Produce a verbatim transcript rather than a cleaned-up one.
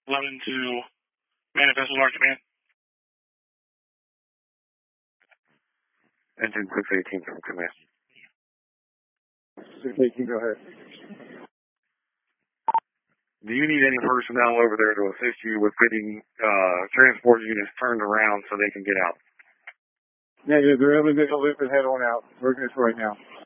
eleven to manifest large command. Engine six eighteen from command. six eighteen, go ahead. Do you need any personnel over there to assist you with getting uh, transport units turned around so they can get out? Negative. They're able to get a loop and head on out. We're good right now.